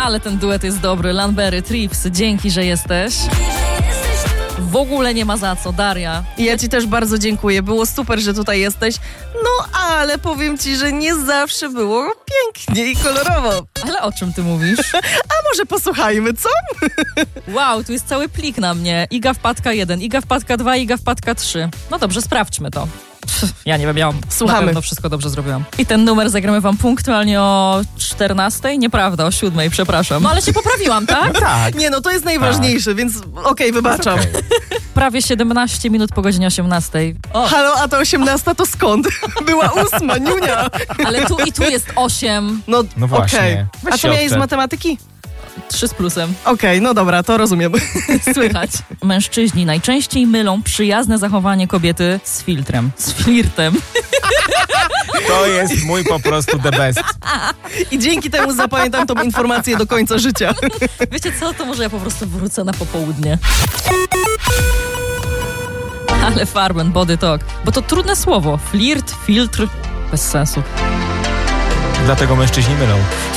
Ale ten duet jest dobry. Lanberry, Trips, dzięki, że jesteś. W ogóle nie ma za co, Daria. Ja ci też bardzo dziękuję. Było super, że tutaj jesteś. No, ale powiem ci, że nie zawsze było pięknie i kolorowo. Ale o czym ty mówisz? A może posłuchajmy, co? Wow, tu jest cały plik na mnie. Iga wpadka 1, Iga wpadka 2, Iga wpadka 3. No dobrze, sprawdźmy to. Ja nie wiem, ja Słuchamy. na pewno wszystko dobrze zrobiłam. I ten numer zagramy wam punktualnie o 14? Nieprawda, o 7, przepraszam. No ale się poprawiłam, tak? Tak. Nie, no to jest najważniejsze, więc okej, wybaczam. Okej. Prawie 17 minut po godzinie 18. O, Halo, a ta 18 to skąd? Była 8, niunia. ale tu i tu jest 8. No, No właśnie. okej. Weź A się co miałeś z odczep. matematyki? 3 z plusem. Okej, no dobra, to rozumiem. Słychać. Mężczyźni najczęściej mylą przyjazne zachowanie kobiety z filtrem. Z flirtem. To jest mój po prostu the best. I dzięki temu zapamiętam tą informację do końca życia. Wiecie co? To może ja po prostu wrócę na popołudnie. Ale Farben, body talk. Bo to trudne słowo. Flirt, filtr. Bez sensu. Dlatego mężczyźni mylą.